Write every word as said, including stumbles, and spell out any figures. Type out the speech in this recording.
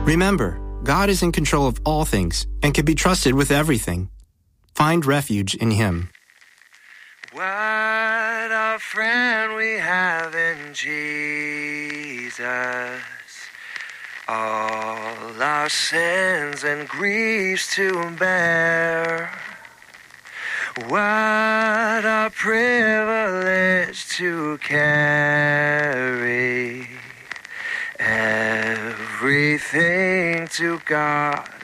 Remember, God is in control of all things and can be trusted with everything. Find refuge in Him. What a friend we have in Jesus. All our sins and griefs to bear. What a privilege to carry everything to God